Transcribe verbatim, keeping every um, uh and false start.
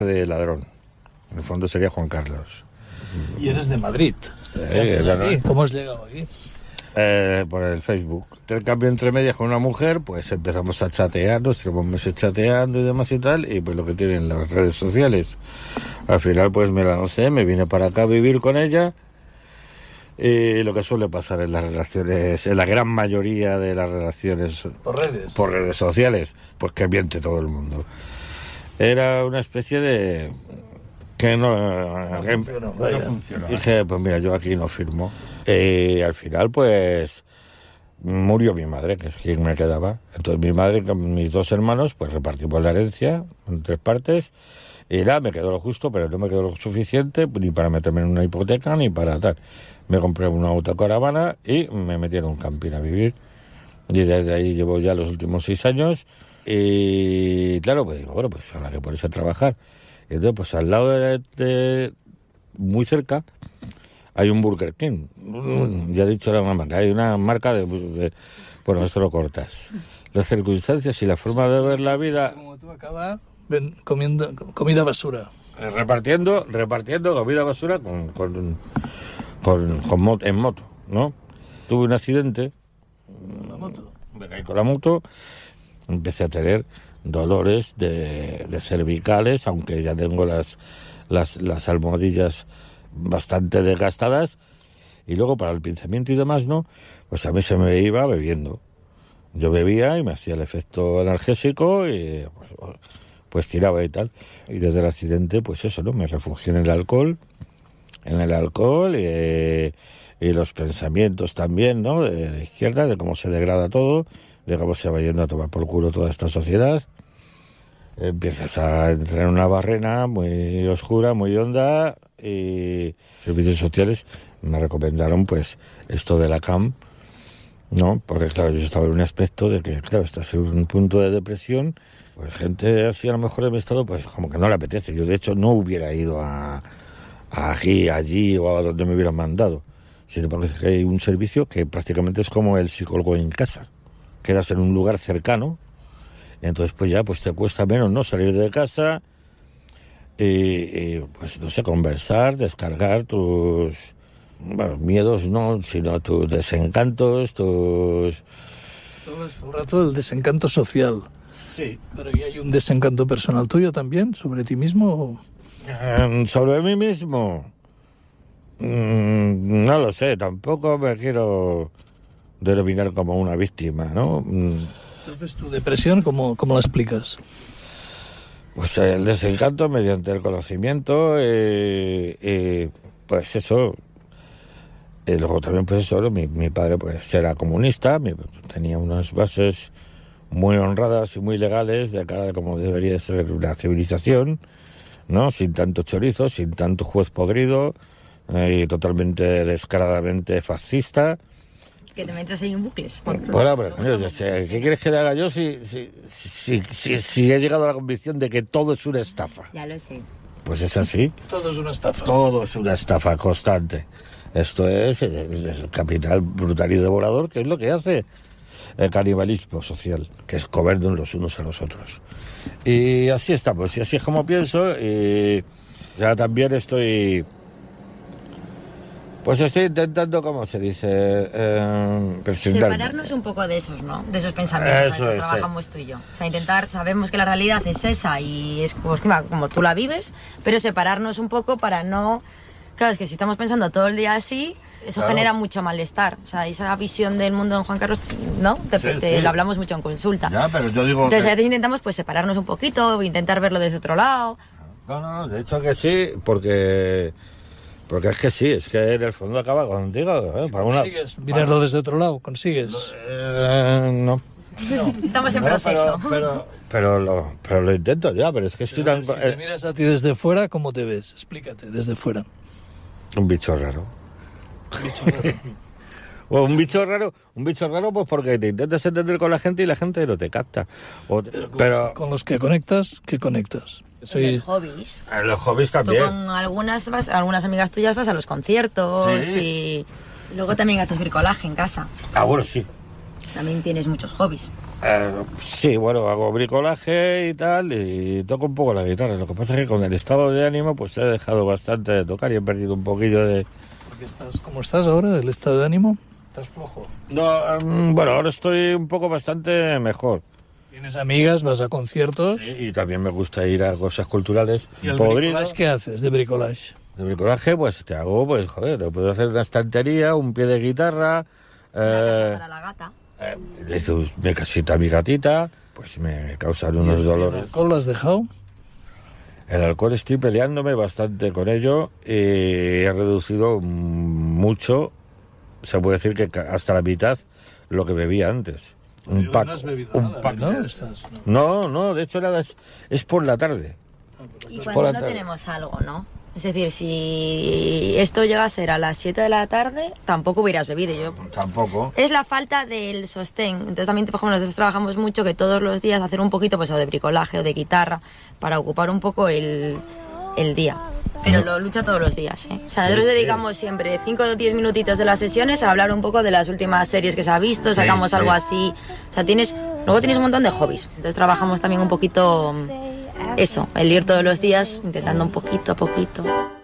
de ladrón. En el fondo sería Juan Carlos. Y eres de Madrid. Eh, aquí? ¿Cómo has llegado aquí? Eh, por el Facebook. El cambio entre medias con una mujer, pues empezamos a chatear, nos tenemos meses chateando y demás y tal, y pues lo que tienen las redes sociales. Al final pues me la no sé, me vine para acá a vivir con ella, y lo que suele pasar en las relaciones, en la gran mayoría de las relaciones por redes, por redes sociales, pues que miente todo el mundo. Era una especie de... que no, no, que, funcionó, no funcionó. Dije, pues mira, yo aquí no firmo. Y al final, pues, murió mi madre, que es quien me quedaba. Entonces mi madre con mis dos hermanos, pues repartimos la herencia en tres partes. Y nada, me quedó lo justo, pero no me quedó lo suficiente ni para meterme en una hipoteca ni para tal. Me compré una autocaravana y me metí en un camping a vivir. Y desde ahí llevo ya los últimos seis años. Y claro, pues digo, bueno, pues habrá que ponerse a trabajar. Y entonces, pues al lado de, de muy cerca, hay un Burger King. Ya he dicho la marca, hay una marca de, de... Bueno, esto lo cortas. Las circunstancias y la forma de ver la vida... Como tú acabas comiendo comida basura. Repartiendo, repartiendo comida basura con, con, con, con moto, en moto, ¿no? Tuve un accidente. ¿Con la moto? Me caí con la moto. Empecé a tener dolores de, de cervicales, aunque ya tengo las, las, las almohadillas bastante desgastadas, y luego para el pinzamiento y demás, ¿no? Pues a mí se me iba bebiendo. Yo bebía y me hacía el efecto analgésico y pues, pues tiraba y tal. Y desde el accidente, pues eso, ¿no? Me refugié en el alcohol, en el alcohol y, y los pensamientos también, ¿no? De la izquierda, de cómo se degrada todo, de cómo se va yendo a tomar por culo toda esta sociedad. Empiezas a entrar en una barrena muy oscura, muy honda, y servicios sociales me recomendaron pues esto de la C A M, ¿no? Porque claro, yo estaba en un aspecto de que, claro, estás en un punto de depresión, pues gente así a lo mejor de mi estado, pues como que no le apetece. Yo de hecho no hubiera ido a, a aquí, allí o a donde me hubieran mandado. Sin embargo, es que hay un servicio que prácticamente es como el psicólogo en casa. Quedas en un lugar cercano, entonces pues ya pues te cuesta menos, ¿no? Salir de casa y, y pues no sé, conversar, descargar tus, bueno, miedos no, sino tus desencantos, tus... Todo esto un rato el desencanto social. Sí. Pero ¿y hay un desencanto personal tuyo también sobre ti mismo? Um, sobre mí mismo, mm, no lo sé, tampoco me quiero denominar como una víctima, ¿no? Entonces, ¿tu depresión cómo, cómo la explicas? Pues el desencanto mediante el conocimiento, eh, eh, pues eso. Y luego también, pues eso, mi, mi padre pues era comunista, mi, tenía unas bases muy honradas y muy legales de cara de cómo debería ser una civilización, ¿no? Sin tanto chorizo, sin tanto juez podrido, eh, y totalmente descaradamente fascista. Que te metas ahí en bucles. Bueno, pero yo sé, ¿qué quieres que te haga yo si, si, si, si, si he llegado a la convicción de que todo es una estafa? Ya lo sé. Pues es así. Todo es una estafa. Todo es una estafa constante. Esto es el, el capital brutal y devorador, que es lo que hace el canibalismo social, que es comernos los unos a los otros. Y así estamos, y así es como pienso, y ya también estoy... Pues estoy intentando, ¿cómo se dice? Eh, Separarnos un poco de esos, ¿no? De esos pensamientos Eso que es, trabajamos sí. tú y yo. O sea, intentar, sabemos que la realidad es esa y es como, como tú la vives, pero separarnos un poco para no... Claro, es que si estamos pensando todo el día así, eso claro. genera mucho malestar. O sea, esa visión del mundo de Juan Carlos, ¿no? Te, sí, te, sí. Lo hablamos mucho en consulta. Ya, pero yo digo... Entonces, que... intentamos pues separarnos un poquito, intentar verlo desde otro lado. No, no, de hecho que sí, porque... Porque es que sí, es que en el fondo acaba contigo. ¿eh? Para ¿Consigues una... mirarlo desde otro lado? ¿Consigues? Eh, no. no. Estamos en no, proceso. Pero, pero, pero, lo, pero lo intento ya, pero es que estoy pero tan... Si te miras a ti desde fuera, ¿cómo te ves? Explícate, desde fuera. Un bicho raro. Un bicho raro. Bueno, un bicho raro, un bicho raro pues porque te intentas entender con la gente y la gente no te capta. O te, pero, pero con los que conectas, ¿qué conectas? Soy... En los hobbies. En los hobbies también. Tú con algunas, vas, algunas amigas tuyas vas a los conciertos sí. y luego también haces bricolaje en casa. Ah, bueno, sí. También tienes muchos hobbies. Eh, sí, bueno, hago bricolaje y tal, y toco un poco la guitarra. Lo que pasa es que con el estado de ánimo, pues he dejado bastante de tocar y he perdido un poquillo de... Porque estás, ¿cómo estás ahora del estado de ánimo? ¿Estás flojo? No, um, bueno, ahora estoy un poco bastante mejor. ¿Tienes amigas? ¿Vas a conciertos? Sí, y también me gusta ir a cosas culturales. ¿Y el Podrido. bricolage qué haces de bricolage? De bricolaje, pues te hago, pues joder, te puedo hacer una estantería, un pie de guitarra... Una Eh, casa para la gata. eh, de mi casita, mi gatita, pues me causan ¿Y unos el- ¿El dolores. alcohol lo has dejado? El alcohol estoy peleándome bastante con ello y he reducido mucho, se puede decir que ca- hasta la mitad lo que bebía antes. Un Pero pack, no has bebido un nada, pack. ¿no? Estás- no. No, no, de hecho nada, es, es por la tarde. Y por la cuando no tarde. tenemos algo, ¿no? Es decir, si esto llega a ser a las siete de la tarde, tampoco hubieras bebido. Yo Tampoco. Es la falta del sostén. Entonces también, por ejemplo, nosotros trabajamos mucho que todos los días hacer un poquito pues o de bricolaje o de guitarra para ocupar un poco el, el día. Pero lo lucha todos los días, ¿eh? O sea, nosotros Sí, sí. dedicamos siempre cinco o diez minutitos de las sesiones a hablar un poco de las últimas series que se ha visto, sacamos sí. algo así. O sea, tienes, luego tienes un montón de hobbies. Entonces trabajamos también un poquito eso, el ir todos los días intentando un poquito a poquito.